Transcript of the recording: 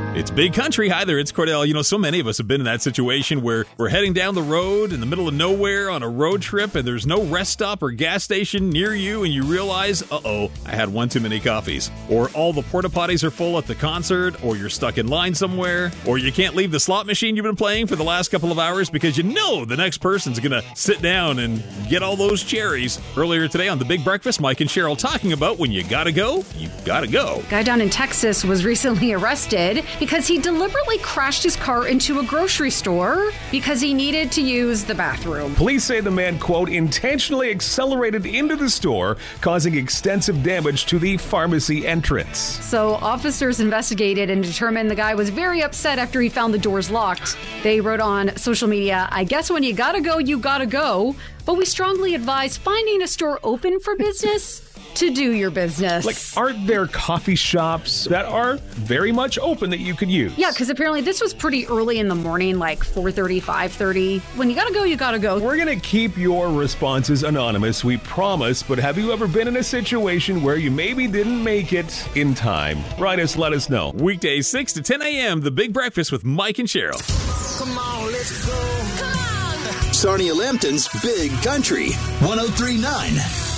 It's Big Country. Hi there, it's Cordell. You know, so many of us have been in that situation where we're heading down the road in the middle of nowhere on a road trip and there's no rest stop or gas station near you and you realize, I had one too many coffees. Or all the porta potties are full at the concert, or you're stuck in line somewhere, or you can't leave the slot machine you've been playing for the last couple of hours because you know the next person's going to sit down and get all those cherries. Earlier today on The Big Breakfast, Mike and Cheryl talking about when you gotta go, you gotta go. Guy down in Texas was recently arrested because he deliberately crashed his car into a grocery store because he needed to use the bathroom. Police say the man, quote, intentionally accelerated into the store, causing extensive damage to the pharmacy entrance. So officers investigated and determined the guy was very upset after he found the doors locked. They wrote on social media, "I guess when you gotta go, you gotta go. But we strongly advise finding a store open for business to do your business." Like, aren't there coffee shops that are very much open that you could use? Yeah, because apparently this was pretty early in the morning, like 4:30, 5:30. When you gotta go, you gotta go. We're going to keep your responses anonymous, we promise, but have you ever been in a situation where you maybe didn't make it in time? Write us, let us know. Weekdays 6 to 10 a.m., The Big Breakfast with Mike and Cheryl. Come on, let's go. Come on. Sarnia Lambton's Big Country 103.9.